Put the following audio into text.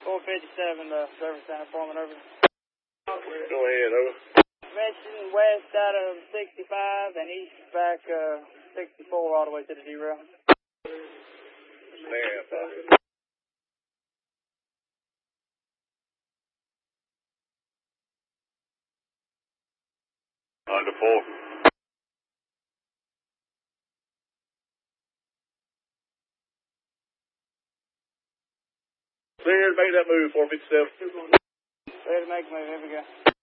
457, the service center, foreman, over. Go ahead, over. Mention west out of 65 and east back 64 all the way to the derail. Stand by. Under 4. Clear, make that move, 457. Ready to make a move, here we go.